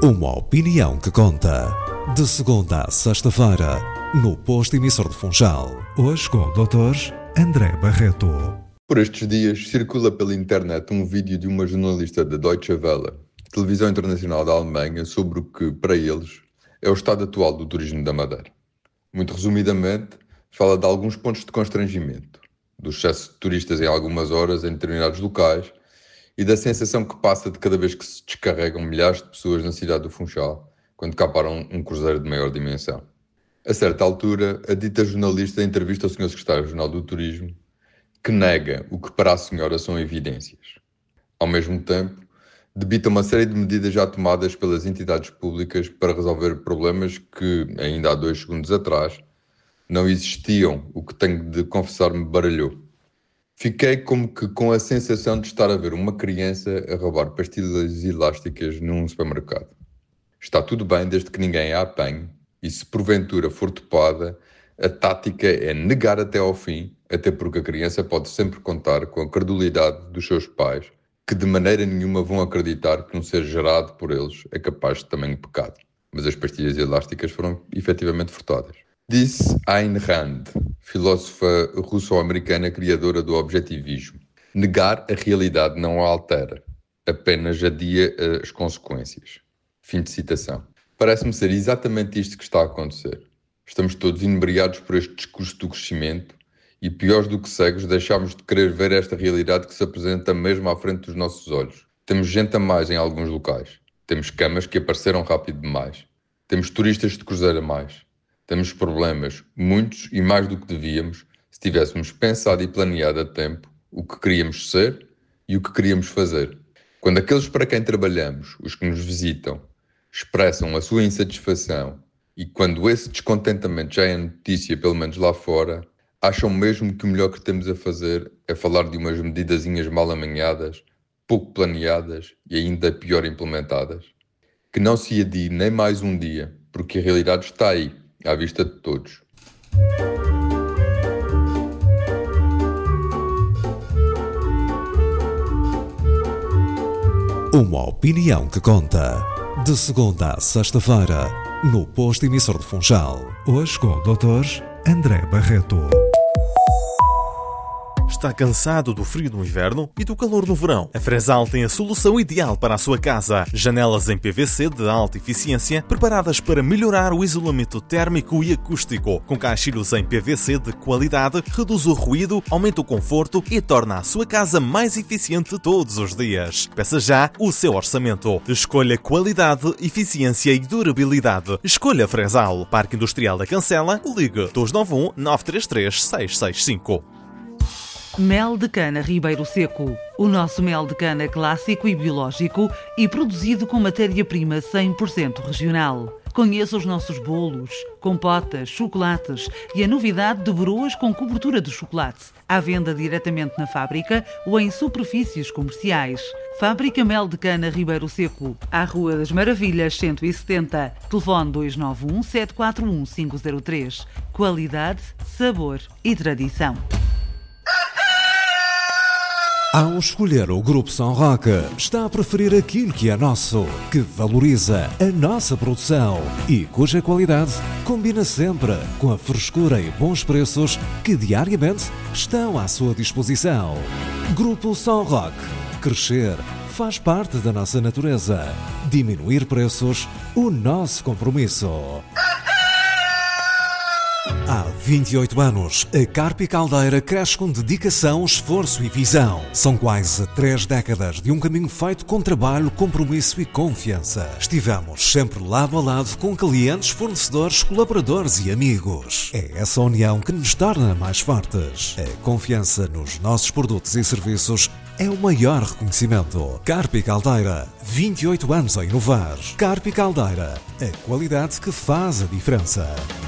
Uma opinião que conta. De segunda a sexta-feira, no posto emissor de Funchal. Hoje com o Dr. André Barreto. Por estes dias, circula pela internet um vídeo de uma jornalista da Deutsche Welle, televisão internacional da Alemanha, sobre o que, para eles, é o estado atual do turismo da Madeira. Muito resumidamente, fala de alguns pontos de constrangimento, do excesso de turistas em algumas horas em determinados locais e da sensação que passa de cada vez que se descarregam milhares de pessoas na cidade do Funchal, quando cá para um cruzeiro de maior dimensão. A certa altura, a dita jornalista entrevista o Sr. Secretário-Geral do Turismo, que nega o que para a senhora são evidências. Ao mesmo tempo, debita uma série de medidas já tomadas pelas entidades públicas para resolver problemas que, ainda há 2 segundos atrás, não existiam, o que tenho de confessar me baralhou. Fiquei como que com a sensação de estar a ver uma criança a roubar pastilhas elásticas num supermercado. Está tudo bem desde que ninguém a apanhe, e se porventura for topada, a tática é negar até ao fim, até porque a criança pode sempre contar com a credulidade dos seus pais, que de maneira nenhuma vão acreditar que um ser gerado por eles é capaz de tamanho pecado. Mas as pastilhas elásticas foram efetivamente furtadas. Disse Ayn Rand, filósofa russo-americana criadora do objetivismo: negar a realidade não a altera, apenas adia as consequências. Fim de citação. Parece-me ser exatamente isto que está a acontecer. Estamos todos inebriados por este discurso do crescimento e, piores do que cegos, deixámos de querer ver esta realidade que se apresenta mesmo à frente dos nossos olhos. Temos gente a mais em alguns locais. Temos camas que apareceram rápido demais. Temos turistas de cruzeiro a mais. Temos problemas, muitos e mais do que devíamos, se tivéssemos pensado e planeado a tempo o que queríamos ser e o que queríamos fazer. Quando aqueles para quem trabalhamos, os que nos visitam, expressam a sua insatisfação e quando esse descontentamento já é notícia, pelo menos lá fora, acham mesmo que o melhor que temos a fazer é falar de umas medidazinhas mal amanhadas, pouco planeadas e ainda pior implementadas? Que não se adie nem mais um dia, porque a realidade está aí, à vista de todos. Uma opinião que conta. De segunda a sexta-feira, no posto emissor de Funchal. Hoje com o Dr. André Barreto. Está cansado do frio no inverno e do calor no verão? A Fresal tem a solução ideal para a sua casa. Janelas em PVC de alta eficiência, preparadas para melhorar o isolamento térmico e acústico. Com caixilhos em PVC de qualidade, reduz o ruído, aumenta o conforto e torna a sua casa mais eficiente todos os dias. Peça já o seu orçamento. Escolha qualidade, eficiência e durabilidade. Escolha Fresal. Parque Industrial da Cancela. Ligue 291 933 665. Mel de cana Ribeiro Seco. O nosso mel de cana clássico e biológico e produzido com matéria-prima 100% regional. Conheça os nossos bolos, compotas, chocolates e a novidade de broas com cobertura de chocolate. À venda diretamente na fábrica ou em superfícies comerciais. Fábrica Mel de Cana Ribeiro Seco, à Rua das Maravilhas 170. Telefone 291 741 503. Qualidade, sabor e tradição. Ao escolher o Grupo São Roque, está a preferir aquilo que é nosso, que valoriza a nossa produção e cuja qualidade combina sempre com a frescura e bons preços que diariamente estão à sua disposição. Grupo São Roque. Crescer faz parte da nossa natureza. Diminuir preços, o nosso compromisso. Há 28 anos, a Carpi Caldeira cresce com dedicação, esforço e visão. São quase 3 décadas de um caminho feito com trabalho, compromisso e confiança. Estivemos sempre lado a lado com clientes, fornecedores, colaboradores e amigos. É essa união que nos torna mais fortes. A confiança nos nossos produtos e serviços é o maior reconhecimento. Carpi Caldeira, 28 anos a inovar. Carpi Caldeira, a qualidade que faz a diferença.